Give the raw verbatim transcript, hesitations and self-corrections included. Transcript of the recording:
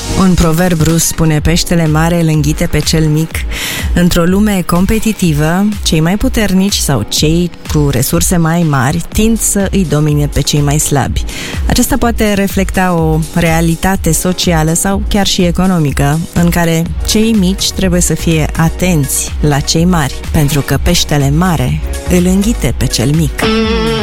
Un proverb rus spune: peștele mare îl înghite pe cel mic. Într-o lume competitivă, cei mai puternici sau cei cu resurse mai mari tind să îi domine pe cei mai slabi. Aceasta poate reflecta o realitate socială sau chiar și economică, în care cei mici trebuie să fie atenți la cei mari, pentru că peștele mare îl înghite pe cel mic.